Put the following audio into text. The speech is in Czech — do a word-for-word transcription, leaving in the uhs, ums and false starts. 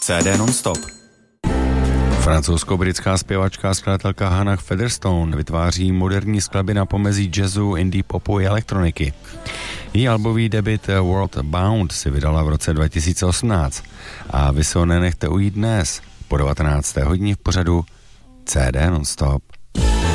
C D non-stop. Francouzsko-britská zpěvačka a skladatelka Hannah Featherstone vytváří moderní skladby na pomezí jazzu, indie popu i elektroniky. Její albový debut World Bound si vydala v roce dva tisíce osmnáct a vy se ho nenechte ujít dnes po devatenácté hodině v pořadu C D non-stop.